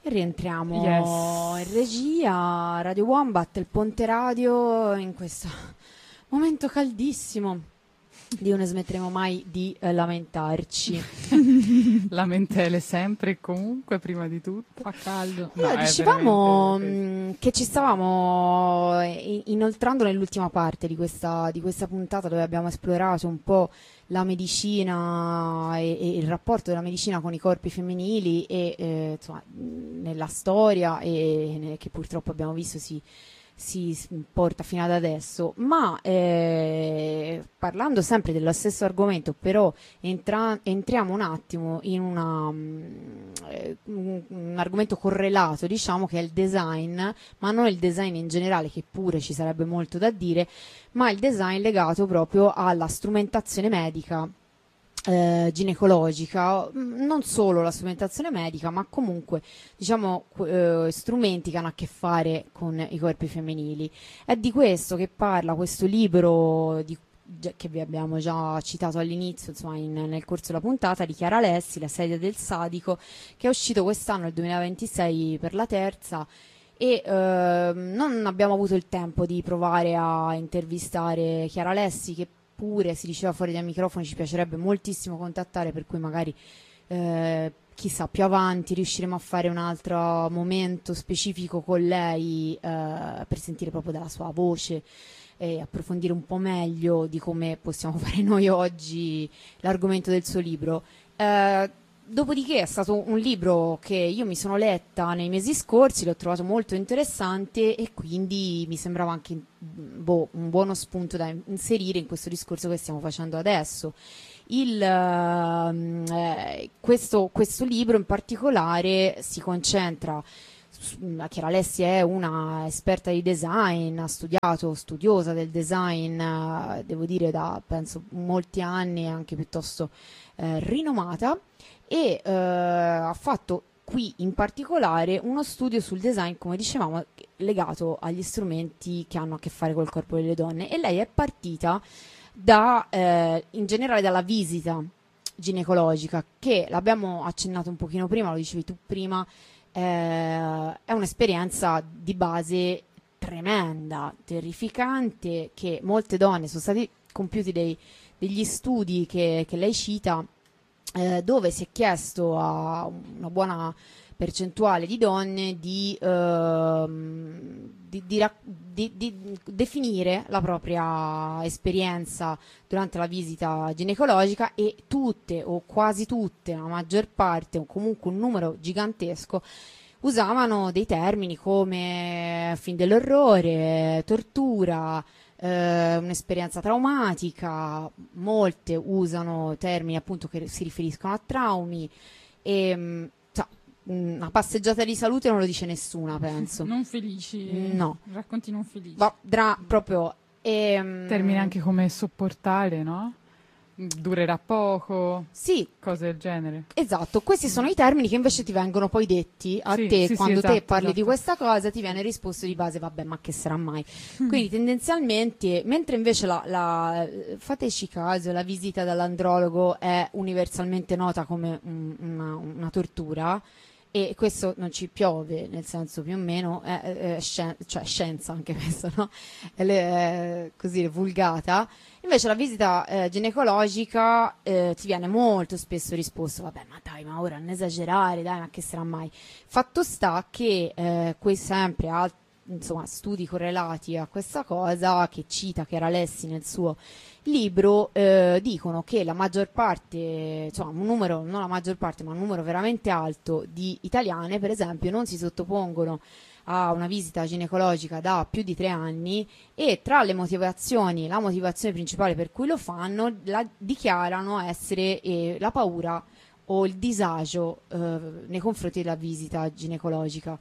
Rientriamo in regia, Radio Wombat, il Ponte Radio, in questo momento caldissimo di non smetteremo mai di lamentarci. Lamentele sempre e comunque, prima di tutto. Fa caldo. Allora, dicevamo che ci stavamo inoltrando nell'ultima parte di questa puntata, dove abbiamo esplorato un po' la medicina e il rapporto della medicina con i corpi femminili e insomma, nella storia che purtroppo abbiamo visto si porta fino ad adesso, ma parlando sempre dello stesso argomento, però entriamo un attimo in un argomento correlato, diciamo, che è il design, ma non il design in generale, che pure ci sarebbe molto da dire, ma il design legato proprio alla strumentazione medica, ginecologica, non solo la strumentazione medica, ma comunque diciamo strumenti che hanno a che fare con i corpi femminili. È di questo che parla questo libro che vi abbiamo già citato all'inizio, insomma, nel corso della puntata, di Chiara Alessi, La sedia del sadico, che è uscito quest'anno, il 2026, per la terza. E non abbiamo avuto il tempo di provare a intervistare Chiara Alessi, che pure si diceva fuori dai microfoni ci piacerebbe moltissimo contattare, per cui magari chissà, più avanti riusciremo a fare un altro momento specifico con lei per sentire proprio dalla sua voce e approfondire un po' meglio di come possiamo fare noi oggi l'argomento del suo libro. Dopodiché è stato un libro che io mi sono letta nei mesi scorsi, l'ho trovato molto interessante e quindi mi sembrava anche un buono spunto da inserire in questo discorso che stiamo facendo adesso. Questo libro in particolare si concentra. Chiara Alessi è una esperta di design, ha studiosa del design, devo dire da penso molti anni, anche piuttosto rinomata, e ha fatto qui in particolare uno studio sul design, come dicevamo, legato agli strumenti che hanno a che fare col corpo delle donne, e lei è partita in generale dalla visita ginecologica, che l'abbiamo accennato un pochino prima, lo dicevi tu prima, è un'esperienza di base tremenda, terrificante, che molte donne sono stati compiuti degli studi che lei cita, dove si è chiesto a una buona percentuale di donne di definire la propria esperienza durante la visita ginecologica, e tutte o quasi tutte, la maggior parte o comunque un numero gigantesco, usavano dei termini come film dell'orrore, tortura, un'esperienza traumatica. Molte usano termini appunto che si riferiscono a traumi, e una passeggiata di salute non lo dice nessuna, penso. Non felici. No. Racconti non felici. Proprio. Termini anche come sopportare, no? Durerà poco, sì, cose del genere. Esatto, questi sono i termini che invece ti vengono poi detti a te quando esatto, te parli esatto. di questa cosa, ti viene risposto di base, vabbè, ma che sarà mai? Quindi tendenzialmente, mentre invece fateci caso, la visita dall'andrologo è universalmente nota come una tortura, e questo non ci piove, nel senso, più o meno è scienza anche questo, no? È così vulgata. Invece la visita ginecologica ti viene molto spesso risposto, vabbè, ma dai, ma ora non esagerare, dai, ma che sarà mai? Fatto sta che sempre insomma, studi correlati a questa cosa, che cita Chiara Alessi nel suo libro, dicono che la maggior parte, insomma un numero, non la maggior parte, ma un numero veramente alto di italiane, per esempio, non si sottopongono a una visita ginecologica da più di 3 anni, e tra le motivazioni, la motivazione principale per cui lo fanno, la dichiarano essere la paura o il disagio nei confronti della visita ginecologica.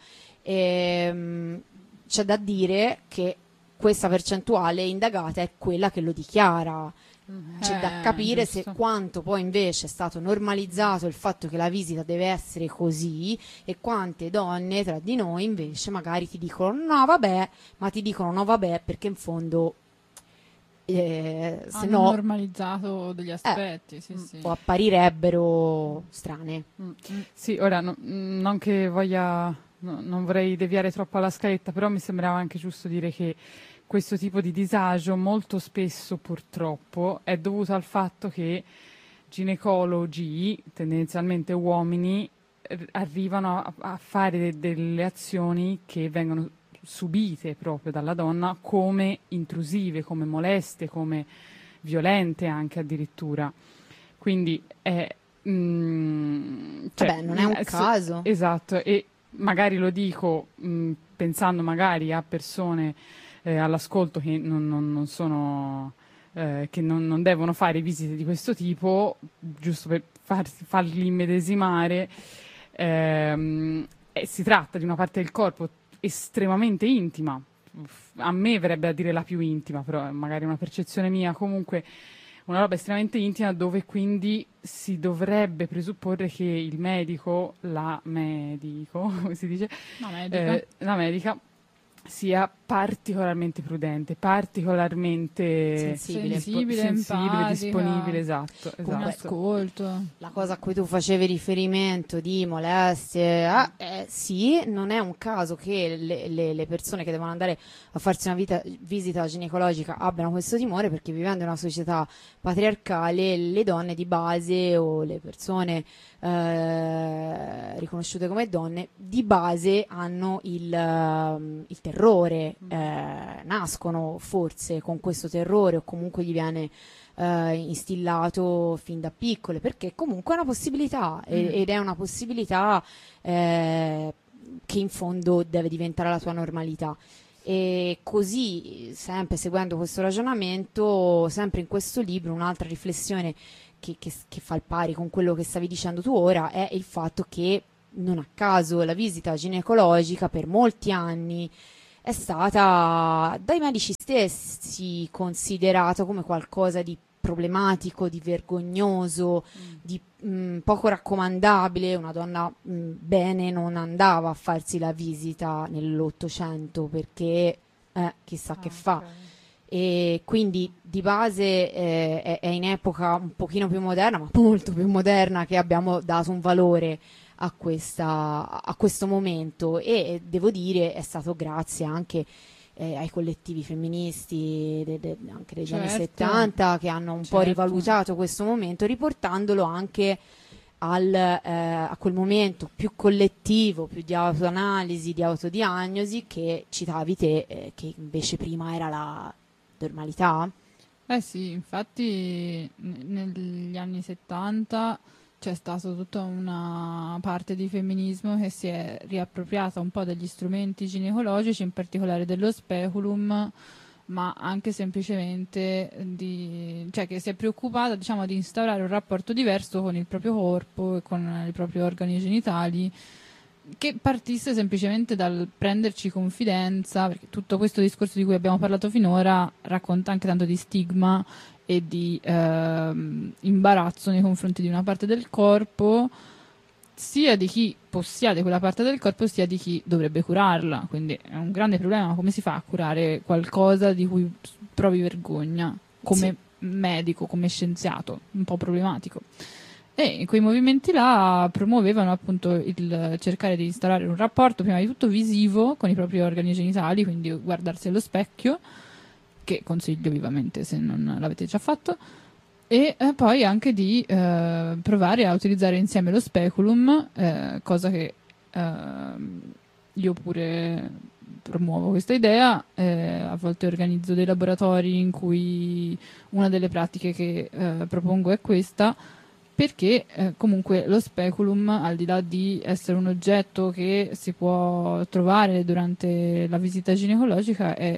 C'è da dire che questa percentuale indagata è quella che lo dichiara. C'è da capire giusto. se quanto poi invece è stato normalizzato il fatto che la visita deve essere così, e quante donne tra di noi invece magari ti dicono no vabbè, ma ti dicono no vabbè perché in fondo se Hanno no normalizzato degli aspetti, sì, sì. o apparirebbero strane. Sì, ora non che voglia, non vorrei deviare troppo alla scaletta, però mi sembrava anche giusto dire che questo tipo di disagio molto spesso purtroppo è dovuto al fatto che ginecologi, tendenzialmente uomini, arrivano a fare delle azioni che vengono subite proprio dalla donna come intrusive, come moleste, come violente anche addirittura. Quindi è... Vabbè, non è un caso. Esatto, e magari lo dico pensando magari a persone all'ascolto che non sono... che non devono fare visite di questo tipo, giusto per farli immedesimare. Si tratta di una parte del corpo estremamente intima. A me verrebbe a dire la più intima, però è magari una percezione mia. Comunque una roba estremamente intima, dove quindi si dovrebbe presupporre che il medico, come si dice? La medica sia particolarmente prudente, particolarmente sensibile, disponibile, esatto. Un ascolto. La cosa a cui tu facevi riferimento di molestie, sì, non è un caso che le persone che devono andare a farsi una visita ginecologica abbiano questo timore, perché vivendo in una società patriarcale le donne di base o le persone riconosciute come donne di base hanno il terrore, nascono forse con questo terrore o comunque gli viene instillato fin da piccole, perché comunque è una possibilità ed è una possibilità che in fondo deve diventare la tua normalità. E così, sempre seguendo questo ragionamento, sempre in questo libro, un'altra riflessione che fa il pari con quello che stavi dicendo tu ora è il fatto che non a caso la visita ginecologica per molti anni è stata dai medici stessi considerata come qualcosa di problematico, di vergognoso, di poco raccomandabile. Una donna bene non andava a farsi la visita nell'Ottocento perché chissà che fa. Okay. E quindi di base è in epoca un pochino più moderna, ma molto più moderna, che abbiamo dato un valore a questo momento, e devo dire è stato grazie anche ai collettivi femministi anche degli anni 70 che hanno un po' rivalutato questo momento, riportandolo anche a quel momento più collettivo, più di autoanalisi, di autodiagnosi, che citavi te, che invece prima era la normalità. Sì, infatti negli anni 70 c'è stata tutta una parte di femminismo che si è riappropriata un po' degli strumenti ginecologici, in particolare dello speculum, ma anche semplicemente che si è preoccupata, diciamo, di instaurare un rapporto diverso con il proprio corpo e con i propri organi genitali, che partisse semplicemente dal prenderci confidenza, perché tutto questo discorso di cui abbiamo parlato finora racconta anche tanto di stigma e di imbarazzo nei confronti di una parte del corpo, sia di chi possiede quella parte del corpo, sia di chi dovrebbe curarla. Quindi è un grande problema: come si fa a curare qualcosa di cui provi vergogna come medico, come scienziato? Un po' problematico. E in quei movimenti là promuovevano appunto il cercare di instaurare un rapporto prima di tutto visivo con i propri organi genitali, quindi guardarsi allo specchio, che consiglio vivamente se non l'avete già fatto, e poi anche di provare a utilizzare insieme lo speculum, cosa che io pure promuovo questa idea. A volte organizzo dei laboratori in cui una delle pratiche che propongo è questa, perché comunque lo speculum, al di là di essere un oggetto che si può trovare durante la visita ginecologica, è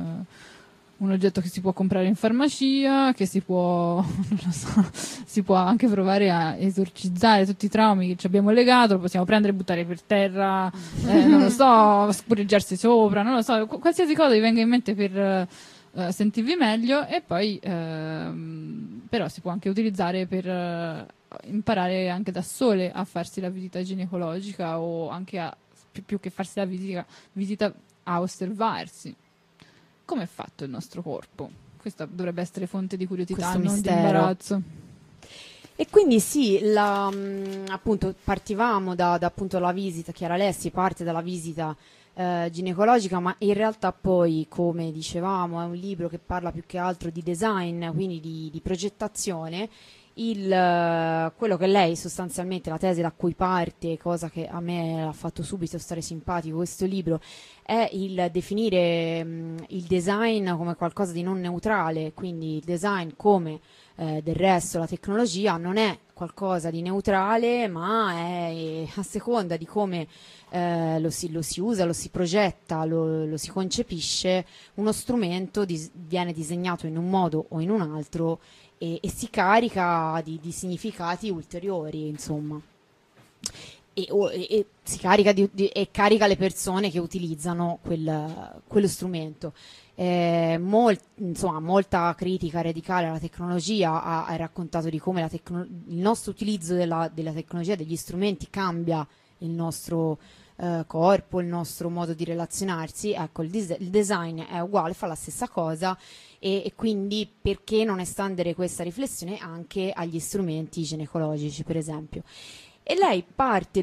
un oggetto che si può comprare in farmacia, che si può, non lo so, si può anche provare a esorcizzare tutti i traumi che ci abbiamo legato, lo possiamo prendere e buttare per terra, non lo so, spureggiarsi sopra, non lo so, qualsiasi cosa vi venga in mente per sentirvi meglio. E poi però si può anche utilizzare per imparare anche da sole a farsi la visita ginecologica, o anche più che farsi la visita a osservarsi come è fatto il nostro corpo. questa dovrebbe essere fonte di curiosità, Questo non mistero. di imbarazzo. E quindi sì, appunto partivamo da appunto la visita, Chiara Alessi parte dalla visita ginecologica, ma in realtà poi, come dicevamo, è un libro che parla più che altro di design, quindi di progettazione. Quello che lei sostanzialmente, la tesi da cui parte, cosa che a me ha fatto subito stare simpatico questo libro, è il definire il design come qualcosa di non neutrale, quindi il design come del resto la tecnologia non è qualcosa di neutrale, ma è a seconda di come lo si usa, lo si progetta, lo si concepisce, uno strumento viene disegnato in un modo o in un altro e si carica di significati ulteriori, insomma. E si carica e carica le persone che utilizzano quello strumento. Insomma, molta critica radicale alla tecnologia ha raccontato di come il nostro utilizzo della tecnologia, degli strumenti, cambia il nostro corpo, il nostro modo di relazionarsi. Ecco, il design è uguale, fa la stessa cosa, e quindi perché non estendere questa riflessione anche agli strumenti ginecologici, per esempio. E lei parte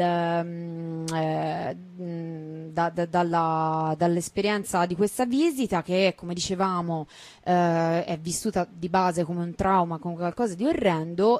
dall'esperienza di questa visita che, come dicevamo, è vissuta di base come un trauma, come qualcosa di orrendo,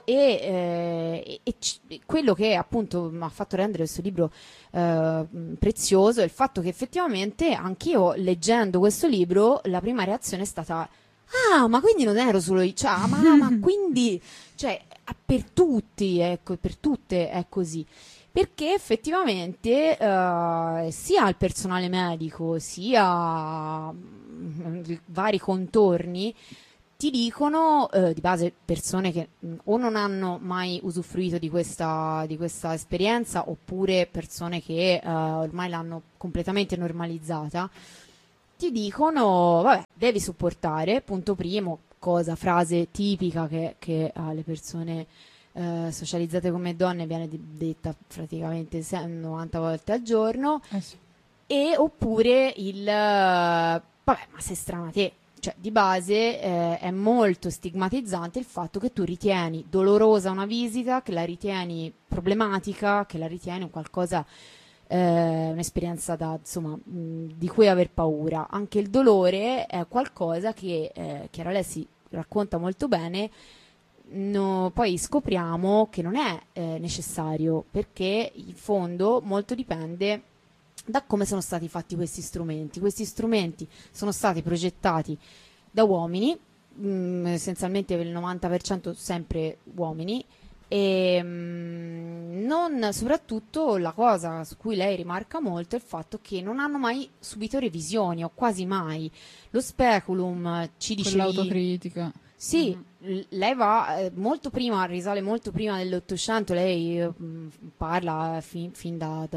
e quello che appunto mi ha fatto rendere questo libro prezioso è il fatto che effettivamente anch'io, leggendo questo libro, la prima reazione è stata: ah, ma quindi non ero solo io, cioè, ma quindi, cioè, per tutti, ecco, per tutte è così. Perché effettivamente sia il personale medico, sia vari contorni ti dicono, di base, persone che o non hanno mai usufruito di questa esperienza, oppure persone che ormai l'hanno completamente normalizzata, ti dicono: vabbè, devi supportare, punto primo, frase tipica che alle persone socializzate come donne viene detta praticamente 90 volte al giorno, Sì. e oppure vabbè, ma sei strana te. Cioè, di base è molto stigmatizzante il fatto che tu ritieni dolorosa una visita, che la ritieni problematica, che la ritieni un qualcosa, un'esperienza di cui aver paura. Anche il dolore è qualcosa che Chiara Alessi racconta molto bene. Poi scopriamo che non è necessario, perché in fondo molto dipende da come sono stati fatti questi strumenti. Questi strumenti sono stati progettati da uomini, essenzialmente il 90% sempre uomini, e soprattutto la cosa su cui lei rimarca molto è il fatto che non hanno mai subito revisioni, o quasi mai. Lo speculum, ci dicevi, Quell'autocritica. sì, lei va molto prima, risale molto prima dell'Ottocento. Lei parla fin da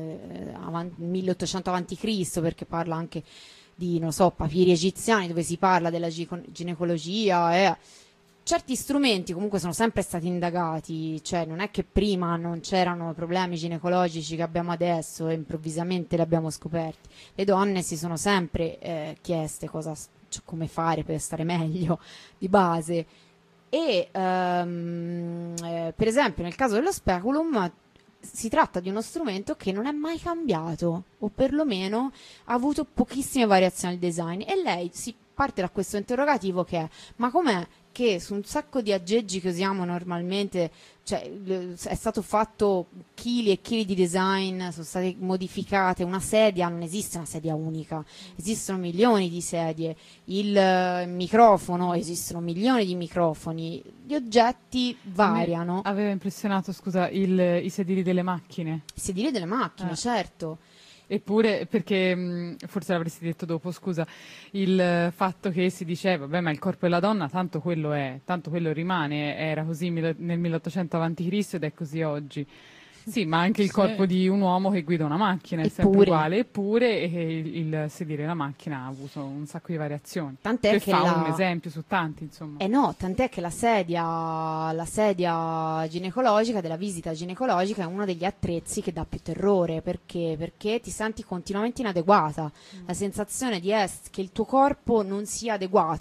1800 avanti Cristo, perché parla anche di, non so, papiri egiziani, dove si parla della ginecologia. Certi strumenti comunque sono sempre stati indagati, cioè non è che prima non c'erano problemi ginecologici che abbiamo adesso e improvvisamente li abbiamo scoperti. Le donne si sono sempre chieste come fare per stare meglio, di base. E per esempio nel caso dello speculum si tratta di uno strumento che non è mai cambiato, o perlomeno ha avuto pochissime variazioni al design, e lei si parte da questo interrogativo che è: ma com'è che su un sacco di aggeggi che usiamo normalmente, cioè, è stato fatto chili e chili di design, sono state modificate, una sedia, non esiste una sedia unica, esistono milioni di sedie, il microfono, esistono milioni di microfoni, gli oggetti variano. Aveva impressionato, scusa, i sedili delle macchine. I sedili delle macchine, certo. Eppure, perché forse l'avresti detto dopo, scusa, il fatto che si diceva: vabbè, ma il corpo della donna tanto quello è, tanto quello rimane, era così nel 1800 a.C. ed è così oggi. Sì, ma anche il corpo di un uomo che guida una macchina è sempre uguale, eppure il sedile della macchina ha avuto un sacco di variazioni. Tant'è che fa un esempio su tanti, insomma. No, tant'è che la sedia ginecologica, della visita ginecologica, è uno degli attrezzi che dà più terrore, perché ti senti continuamente inadeguata. La sensazione che il tuo corpo non sia adeguato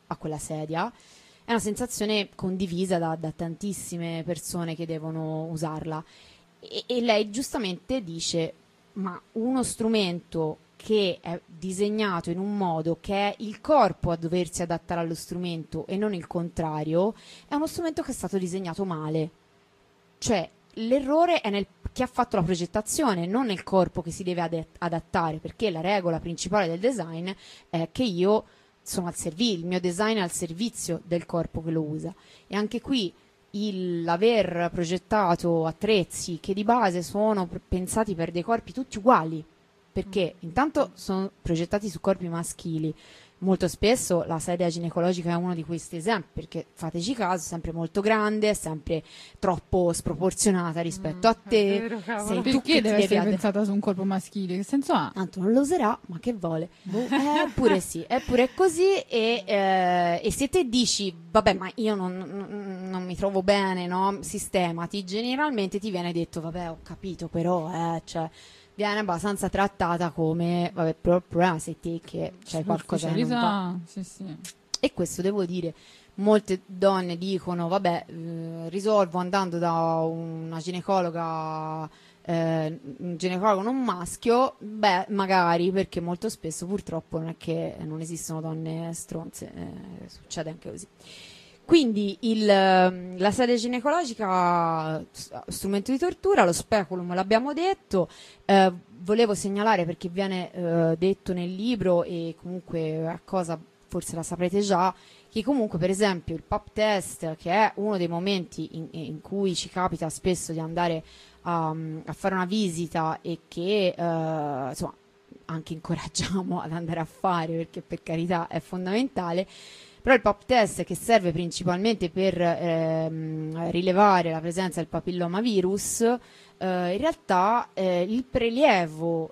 a quella sedia. È una sensazione condivisa da tantissime persone che devono usarla. E lei giustamente dice: ma uno strumento che è disegnato in un modo che è il corpo a doversi adattare allo strumento e non il contrario, è uno strumento che è stato disegnato male. Cioè, l'errore è nel chi ha fatto la progettazione, non nel corpo che si deve adattare, perché la regola principale del design è che io sono il mio design è al servizio del corpo che lo usa. E anche qui l'aver progettato attrezzi che di base sono pensati per dei corpi tutti uguali, perché intanto sono progettati su corpi maschili. Molto spesso la sedia ginecologica è uno di questi esempi, perché fateci caso, è sempre molto grande, è sempre troppo sproporzionata rispetto a te. Vero, sei tu Perché che deve ti essere devi pensata su un corpo maschile? Che senso ha? tanto non lo userà, ma che vuole? Eppure sì, eppure è così. E se te dici, vabbè, ma io non mi trovo bene, no? Sistemati, generalmente ti viene detto, vabbè, ho capito, però, cioè, viene abbastanza trattata come, vabbè, però il problema sei te che c'hai qualcosa che non va. Sì, sì. E questo devo dire, molte donne dicono, vabbè, risolvo andando da una ginecologa, un ginecologo non maschio. Beh, magari, perché molto spesso purtroppo non è che non esistono donne stronze, succede anche così. Quindi la sedia ginecologica, strumento di tortura, lo speculum l'abbiamo detto. Volevo segnalare, perché viene detto nel libro, e comunque a cosa forse la saprete già, che comunque per esempio il pap test, che è uno dei momenti in cui ci capita spesso di andare a fare una visita, e che insomma anche incoraggiamo ad andare a fare, perché per carità è fondamentale. Però il pap test, che serve principalmente per rilevare la presenza del papillomavirus, in realtà il prelievo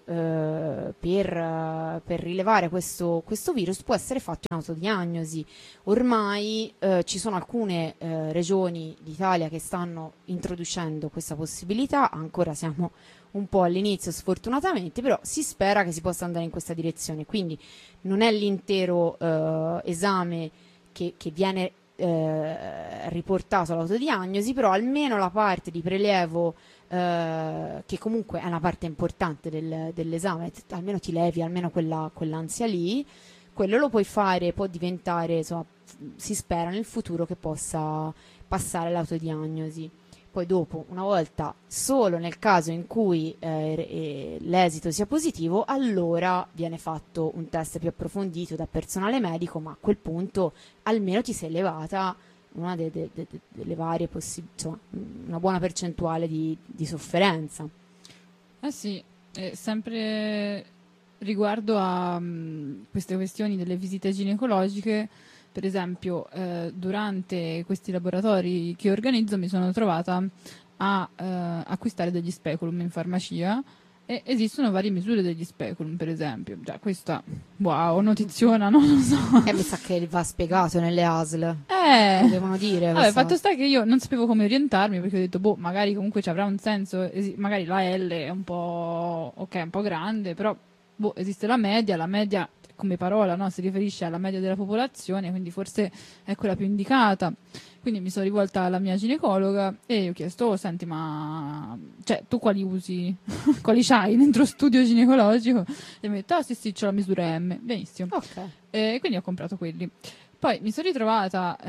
per rilevare questo virus può essere fatto in autodiagnosi. Ormai ci sono alcune regioni d'Italia che stanno introducendo questa possibilità, ancora siamo un po' all'inizio sfortunatamente, però si spera che si possa andare in questa direzione. Quindi non è l'intero esame che viene riportato all'autodiagnosi, però almeno la parte di prelievo, che comunque è una parte importante dell'esame, almeno ti levi almeno quell'ansia lì, quello lo puoi fare, può diventare, insomma, si spera nel futuro che possa passare l'autodiagnosi. Poi dopo, una volta, solo nel caso in cui l'esito sia positivo, allora viene fatto un test più approfondito da personale medico, ma a quel punto almeno ti sei levata una delle varie insomma, una buona percentuale di sofferenza. Sì, sempre riguardo a queste questioni delle visite ginecologiche. Per esempio, durante questi laboratori che organizzo mi sono trovata a acquistare degli speculum in farmacia, e esistono varie misure degli speculum, per esempio. Già, questa, wow, notiziona, non lo so. Mi sa che va spiegato nelle ASL. Lo devono dire. Vabbè, fatto sta che io non sapevo come orientarmi, perché ho detto, boh, magari comunque ci avrà un senso, magari la L è un po', ok, un po' grande, però, boh, esiste la media come parola, no? Si riferisce alla media della popolazione, quindi forse è quella più indicata. Quindi mi sono rivolta alla mia ginecologa e gli ho chiesto, oh, senti, ma cioè, tu quali usi? Quali c'hai dentro studio ginecologico? E mi ha detto, ah sì, c'ho la misura M. Benissimo. Ok. E quindi ho comprato quelli. Poi mi sono ritrovata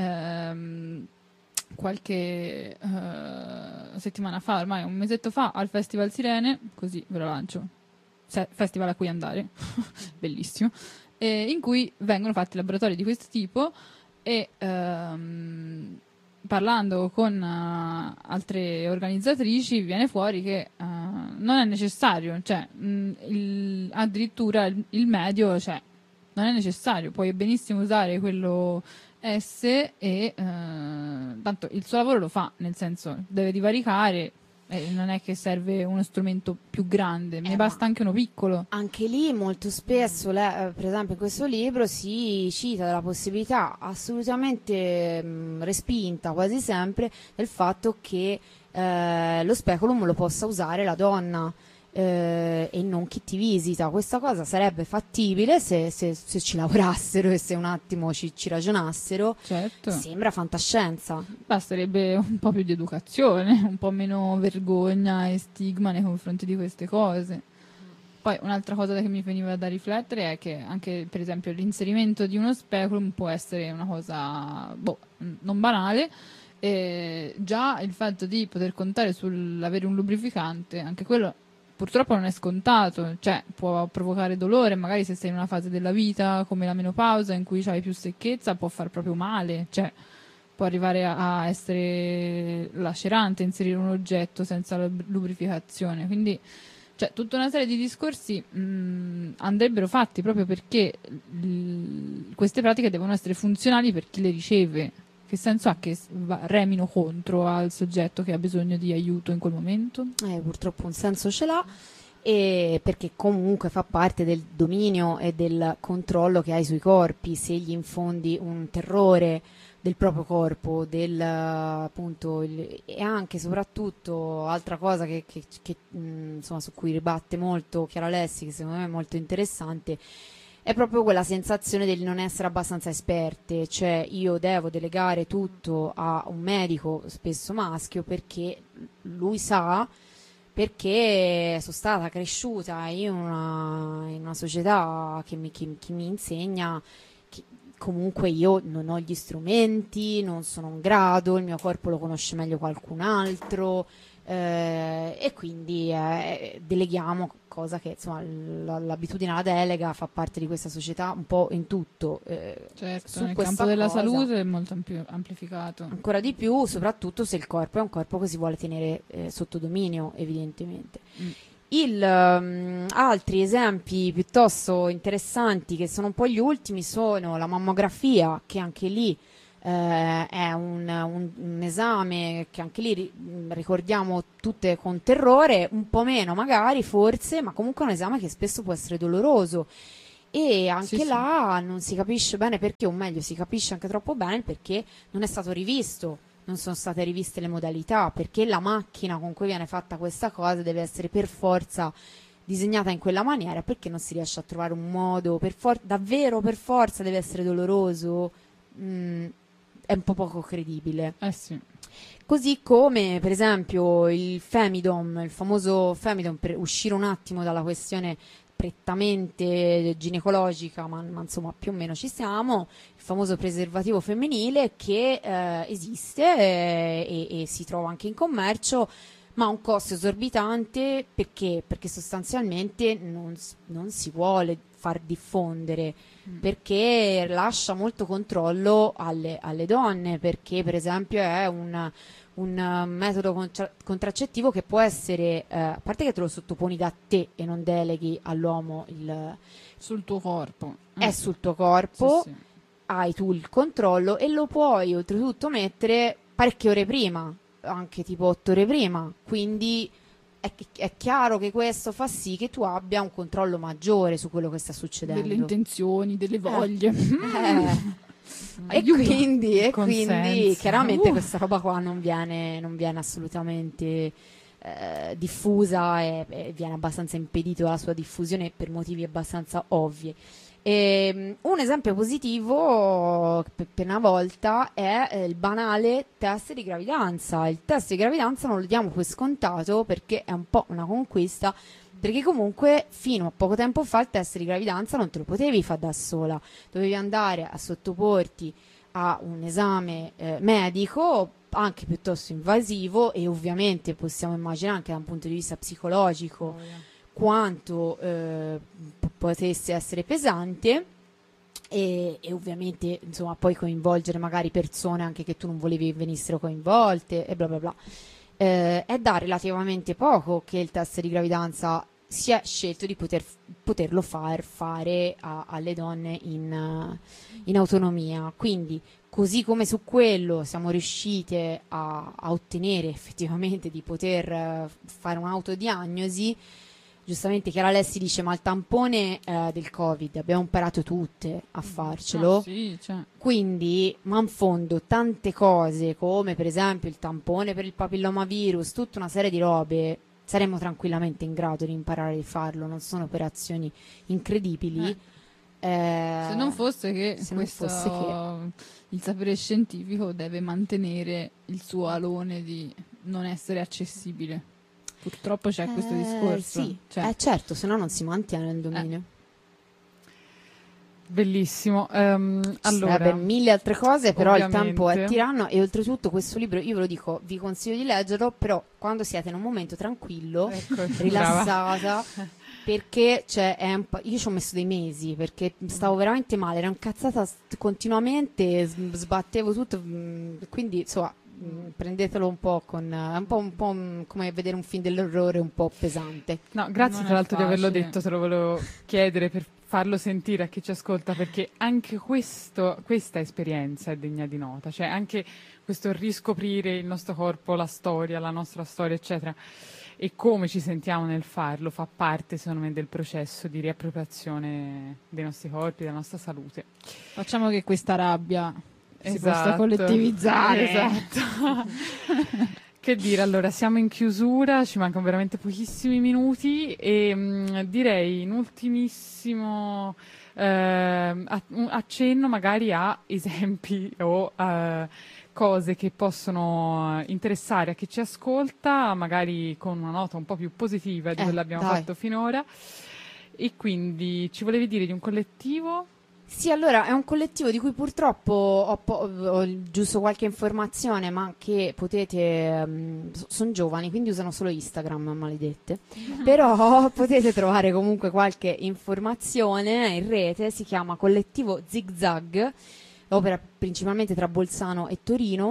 qualche settimana fa, ormai un mesetto fa, al Festival Sirene, così ve lo lancio. Festival a cui andare, bellissimo, in cui vengono fatti laboratori di questo tipo, e parlando con altre organizzatrici viene fuori che non è necessario, cioè addirittura il medio, cioè non è necessario, puoi benissimo usare quello S e tanto il suo lavoro lo fa, nel senso deve divaricare. Non è che serve uno strumento più grande, ne basta anche uno piccolo. Anche lì molto spesso, per esempio in questo libro si cita della possibilità assolutamente respinta quasi sempre del fatto che lo speculum lo possa usare la donna. e non chi ti visita. Questa cosa sarebbe fattibile se ci lavorassero e se un attimo ci ragionassero. Certo. Sembra fantascienza. Basterebbe un po' più di educazione, un po' meno vergogna e stigma nei confronti di queste cose. Poi un'altra cosa che mi veniva da riflettere è che anche, per esempio, l'inserimento di uno speculum può essere una cosa non banale. Già il fatto di poter contare sull'avere un lubrificante, anche quello purtroppo non è scontato, cioè può provocare dolore, magari se sei in una fase della vita come la menopausa in cui hai più secchezza può far proprio male, cioè può arrivare a essere lacerante inserire un oggetto senza la lubrificazione, quindi cioè, tutta una serie di discorsi andrebbero fatti proprio perché queste pratiche devono essere funzionali per chi le riceve. Che senso ha che remino contro al soggetto che ha bisogno di aiuto in quel momento? Purtroppo un senso ce l'ha, perché comunque fa parte del dominio e del controllo che hai sui corpi. Se gli infondi un terrore del proprio corpo, appunto, e anche e soprattutto altra cosa che insomma, su cui ribatte molto Chiara Lessi, che secondo me è molto interessante, è proprio quella sensazione del non essere abbastanza esperte, cioè io devo delegare tutto a un medico, spesso maschio, perché lui sa, perché sono stata cresciuta in una società che mi insegna che comunque io non ho gli strumenti, non sono in grado, il mio corpo lo conosce meglio qualcun altro, e quindi deleghiamo, cosa che insomma l'abitudine alla delega fa parte di questa società un po' in tutto. Certo, nel campo della salute è molto amplificato. Ancora di più, soprattutto se il corpo è un corpo che si vuole tenere sotto dominio, evidentemente. Altri esempi piuttosto interessanti, che sono un po' gli ultimi, sono la mammografia, che anche lì è un esame che anche lì ricordiamo tutte con terrore, un po' meno magari forse, ma comunque è un esame che spesso può essere doloroso, e anche là non si capisce bene perché, o meglio si capisce anche troppo bene perché non è stato rivisto, non sono state riviste le modalità, perché la macchina con cui viene fatta questa cosa deve essere per forza disegnata in quella maniera, perché non si riesce a trovare un modo davvero per forza deve essere doloroso. È un po' poco credibile. Sì. Così come per esempio il Femidom, il famoso Femidom, per uscire un attimo dalla questione prettamente ginecologica, ma insomma più o meno ci siamo, il famoso preservativo femminile che esiste e si trova anche in commercio, ma ha un costo esorbitante perché sostanzialmente non si vuole far diffondere, perché lascia molto controllo alle donne, perché per esempio è un metodo contraccettivo che può essere, a parte che te lo sottoponi da te e non deleghi all'uomo sul tuo corpo, è sul tuo corpo, sì. Hai tu il controllo e lo puoi oltretutto mettere parecchie ore prima, anche tipo 8 ore prima, quindi è chiaro che questo fa sì che tu abbia un controllo maggiore su quello che sta succedendo, delle intenzioni, delle voglie. E quindi chiaramente questa roba qua non viene assolutamente diffusa, e viene abbastanza impedito la sua diffusione per motivi abbastanza ovvi. Un esempio positivo per una volta è il banale test di gravidanza. Il test di gravidanza non lo diamo per scontato perché è un po' una conquista, perché comunque fino a poco tempo fa il test di gravidanza non te lo potevi fare da sola, dovevi andare a sottoporti a un esame medico anche piuttosto invasivo, e ovviamente possiamo immaginare anche da un punto di vista psicologico quanto potesse essere pesante, e ovviamente insomma poi coinvolgere magari persone anche che tu non volevi venissero coinvolte e bla bla bla. È da relativamente poco che il test di gravidanza si è scelto di poterlo fare alle donne in autonomia, quindi così come su quello siamo riuscite a ottenere effettivamente di poter fare un'autodiagnosi. Giustamente Chiara Lessi dice: ma il tampone del Covid abbiamo imparato tutte a farcelo, sì, cioè. Quindi manfondo tante cose come per esempio il tampone per il papillomavirus, tutta una serie di robe saremmo tranquillamente in grado di imparare a farlo, non sono operazioni incredibili. Se non fosse che il sapere scientifico deve mantenere il suo alone di non essere accessibile. Purtroppo c'è questo discorso. Sì, certo, se no non si mantiene il dominio. Bellissimo. Allora, per mille altre cose, però ovviamente il tempo è tiranno, e oltretutto questo libro, io ve lo dico, vi consiglio di leggerlo, però quando siete in un momento tranquillo, rilassata, perché io ci ho messo dei mesi, perché stavo veramente male, ero incazzata continuamente, sbattevo tutto, quindi insomma prendetelo un po' con un po' come vedere un film dell'orrore un po' pesante. No, grazie tra l'altro di averlo detto, te lo volevo chiedere per farlo sentire a chi ci ascolta, perché anche questa esperienza è degna di nota, cioè anche questo riscoprire il nostro corpo, la storia, la nostra storia, eccetera, e come ci sentiamo nel farlo fa parte, secondo me, del processo di riappropriazione dei nostri corpi, della nostra salute. Facciamo che questa rabbia si possa collettivizzare. Esatto. Che dire, allora siamo in chiusura, ci mancano veramente pochissimi minuti e direi un ultimissimo accenno magari a esempi o cose che possono interessare a chi ci ascolta, magari con una nota un po' più positiva di quella che abbiamo fatto finora. E quindi ci volevi dire di un collettivo? Sì, allora è un collettivo di cui purtroppo ho giusto qualche informazione, ma che potete, sono giovani, quindi usano solo Instagram, maledette, però potete trovare comunque qualche informazione in rete. Si chiama Collettivo Zigzag, opera principalmente tra Bolzano e Torino,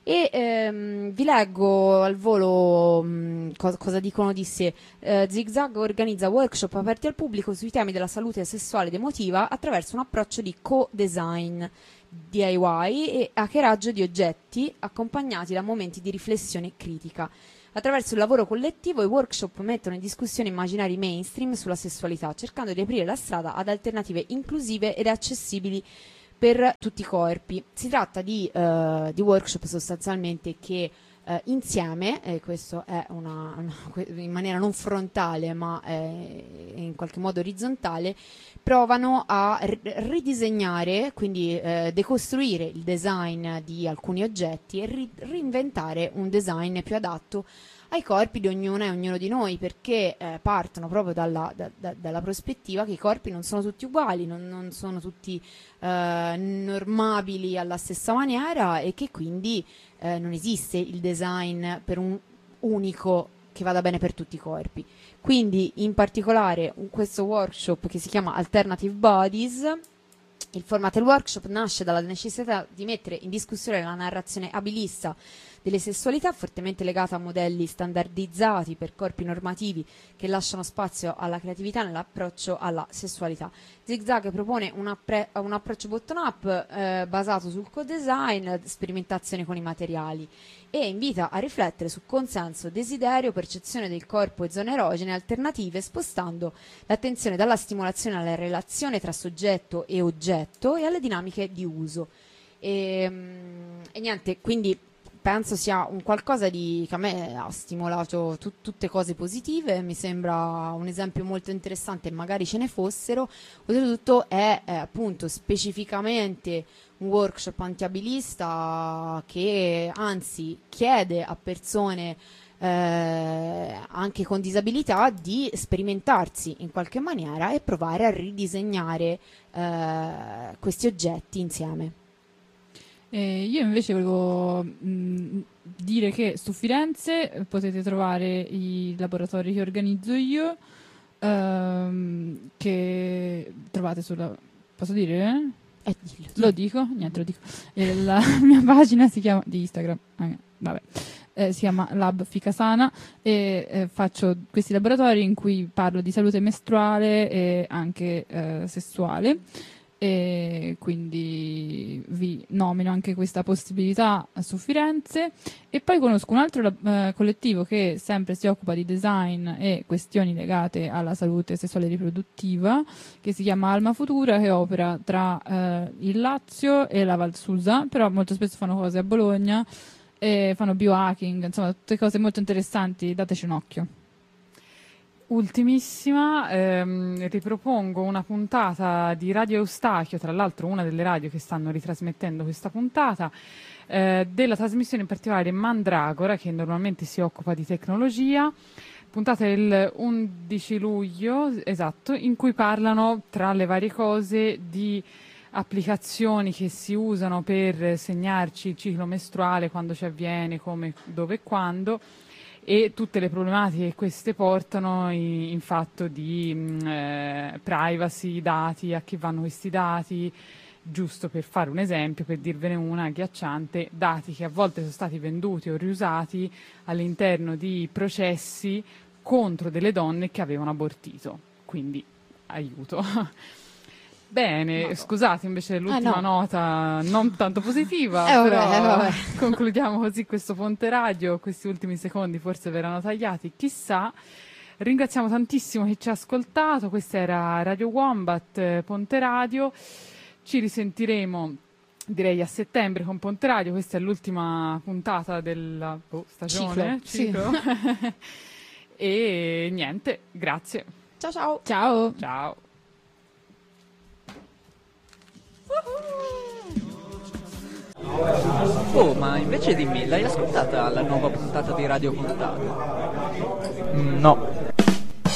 e vi leggo al volo cosa dicono di sé. Zigzag organizza workshop aperti al pubblico sui temi della salute sessuale ed emotiva attraverso un approccio di co-design DIY e hackeraggio di oggetti accompagnati da momenti di riflessione critica. Attraverso il lavoro collettivo i workshop mettono in discussione immaginari mainstream sulla sessualità, cercando di aprire la strada ad alternative inclusive ed accessibili per tutti i corpi. Si tratta di workshop sostanzialmente che insieme, questo è in maniera non frontale ma in qualche modo orizzontale, provano a ridisegnare, quindi decostruire il design di alcuni oggetti e reinventare un design più adatto ai corpi di ognuna e ognuno di noi, perché partono proprio dalla prospettiva che i corpi non sono tutti uguali, non sono tutti normabili alla stessa maniera, e che quindi non esiste il design per un unico che vada bene per tutti i corpi. Quindi in particolare questo workshop, che si chiama Alternative Bodies, il format del workshop nasce dalla necessità di mettere in discussione la narrazione abilista delle sessualità, fortemente legata a modelli standardizzati per corpi normativi che lasciano spazio alla creatività nell'approccio alla sessualità. Zigzag propone un approccio bottom-up basato sul co-design, sperimentazione con i materiali, e invita a riflettere su consenso, desiderio, percezione del corpo e zone erogene alternative, spostando l'attenzione dalla stimolazione alla relazione tra soggetto e oggetto e alle dinamiche di uso. E niente, quindi penso sia un qualcosa che a me ha stimolato tutte cose positive. Mi sembra un esempio molto interessante, magari ce ne fossero. Oltretutto è appunto specificamente un workshop antiabilista che anzi chiede a persone anche con disabilità di sperimentarsi in qualche maniera e provare a ridisegnare questi oggetti insieme. Io invece volevo dire che su Firenze potete trovare i laboratori che organizzo io, che trovate sulla... Posso dire? Dillo. Lo dico? Niente, lo dico. La mia pagina si chiama... di Instagram. Vabbè. Si chiama Lab Ficasana e faccio questi laboratori in cui parlo di salute mestruale e anche sessuale. E quindi vi nomino anche questa possibilità su Firenze. E poi conosco un altro collettivo che sempre si occupa di design e questioni legate alla salute sessuale e riproduttiva, che si chiama Alma Futura, che opera tra il Lazio e la Val Susa, però molto spesso fanno cose a Bologna e fanno biohacking, insomma tutte cose molto interessanti, dateci un occhio. Ultimissima, ripropongo una puntata di Radio Eustachio, tra l'altro una delle radio che stanno ritrasmettendo questa puntata, della trasmissione in particolare Mandragora, che normalmente si occupa di tecnologia, puntata del 11 luglio, esatto, in cui parlano, tra le varie cose, di applicazioni che si usano per segnarci il ciclo mestruale, quando ci avviene, come, dove e quando, e tutte le problematiche che queste portano in fatto di privacy, dati, a chi vanno questi dati, giusto per fare un esempio, per dirvene una agghiacciante, dati che a volte sono stati venduti o riusati all'interno di processi contro delle donne che avevano abortito, quindi aiuto. Bene, scusate invece dell'ultima nota non tanto positiva, però concludiamo così questo Ponte Radio, questi ultimi secondi forse verranno tagliati, chissà. Ringraziamo tantissimo chi ci ha ascoltato, questa era Radio Wombat, Ponte Radio, ci risentiremo direi a settembre con Ponte Radio, questa è l'ultima puntata della stagione, ciclo. E niente, grazie. Ciao ciao. Ciao. Ciao. Oh, ma invece dimmi, l'hai ascoltata la nuova puntata di Radio Contato? No.